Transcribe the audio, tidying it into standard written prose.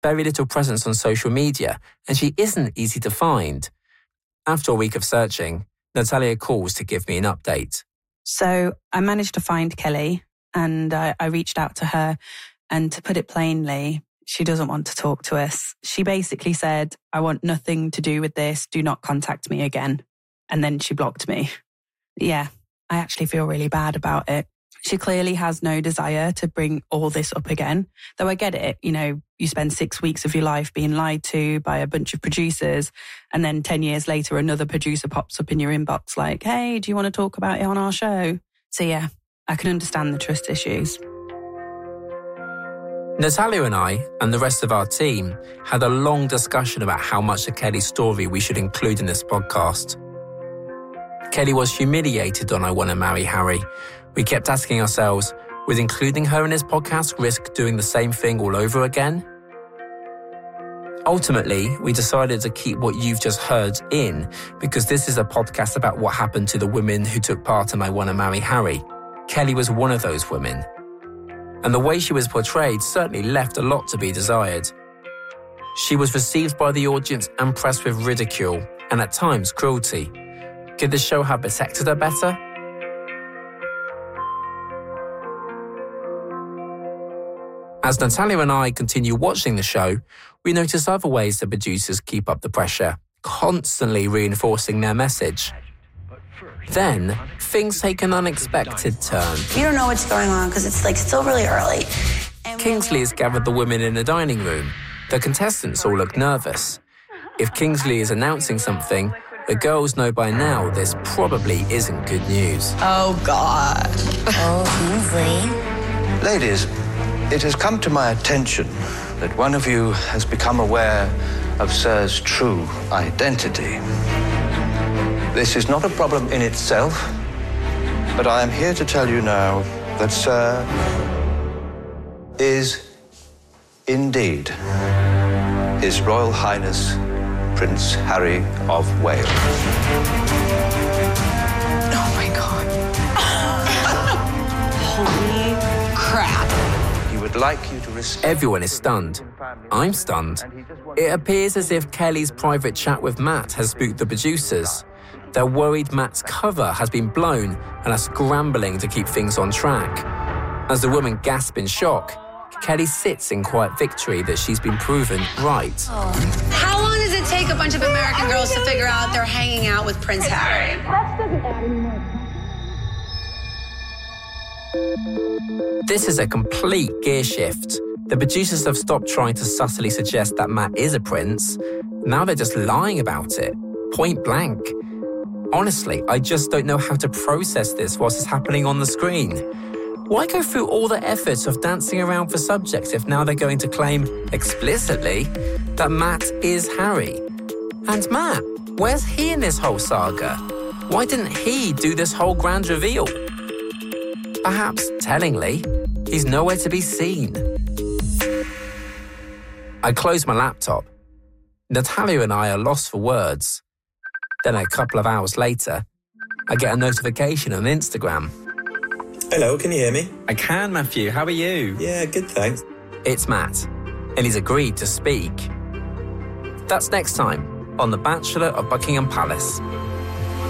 very little presence on social media, and she isn't easy to find. After a week of searching, Natalia calls to give me an update. So I managed to find Kelly, and I reached out to her, and to put it plainly, she doesn't want to talk to us. She basically said, I want nothing to do with this. Do not contact me again. And then she blocked me. Yeah, I actually feel really bad about it. She clearly has no desire to bring all this up again. Though I get it, you know, you spend 6 weeks of your life being lied to by a bunch of producers, and then 10 years later, another producer pops up in your inbox like, hey, do you want to talk about it on our show? So yeah, I can understand the trust issues. Natalia and I, and the rest of our team, had a long discussion about how much of Kelly's story we should include in this podcast. Kelly was humiliated on I Want to Marry Harry. We kept asking ourselves, would including her in this podcast risk doing the same thing all over again? Ultimately, we decided to keep what you've just heard in, because this is a podcast about what happened to the women who took part in I Want to Marry Harry. Kelly was one of those women. And the way she was portrayed certainly left a lot to be desired. She was received by the audience and press with ridicule, and at times cruelty. Could the show have protected her better? As Natalia and I continue watching the show, we notice other ways the producers keep up the pressure, constantly reinforcing their message. Then, things take an unexpected turn. You don't know what's going on because it's still really early. Kingsley has gathered the women in the dining room. The contestants all look nervous. If Kingsley is announcing something, the girls know by now this probably isn't good news. Oh, God. Oh, Kingsley. Ladies, it has come to my attention that one of you has become aware of Sir's true identity. This is not a problem in itself, but I am here to tell you now that Sir is indeed His Royal Highness Prince Harry of Wales. Oh, my God. Holy crap. He would like you to respect... Everyone is stunned. I'm stunned. It appears as if Kelly's private chat with Matt has spooked the producers. They're worried Matt's cover has been blown and are scrambling to keep things on track. As the women gasp in shock, Kelly sits in quiet victory that she's been proven right. How long does it take a bunch of American girls to figure out they're hanging out with Prince Harry? This is a complete gear shift. The producers have stopped trying to subtly suggest that Matt is a prince. Now they're just lying about it, point blank. Honestly, I just don't know how to process this whilst it's happening on the screen. Why go through all the effort of dancing around for subjects if now they're going to claim explicitly that Matt is Harry? And Matt, where's he in this whole saga? Why didn't he do this whole grand reveal? Perhaps, tellingly, he's nowhere to be seen. I close my laptop. Natalia and I are lost for words. Then a couple of hours later, I get a notification on Instagram. Hello, can you hear me? I can, Matthew. How are you? Yeah, good, thanks. It's Matt, and he's agreed to speak. That's next time on The Bachelor of Buckingham Palace.